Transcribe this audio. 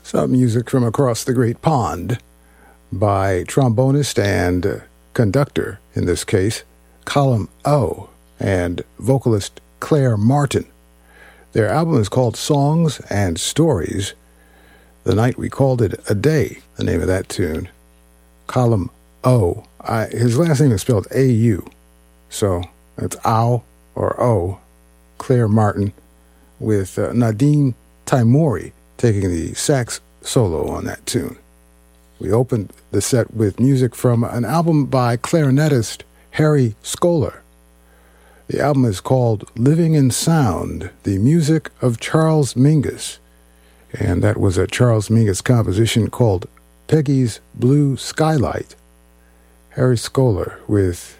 Some music from across the Great Pond by trombonist and conductor, in this case, Colum O, and vocalist Claire Martin. Their album is called Songs and Stories. The Night We Called It a Day, the name of that tune. Colum O. His last name is spelled A-U. So that's Ao or O. Claire Martin with Nadine Taimori taking the sax solo on that tune. We opened the set with music from an album by clarinetist Harry Scholar. The album is called Living in Sound, the music of Charles Mingus. And that was a Charles Mingus composition called Peggy's Blue Skylight. Harry Scholar with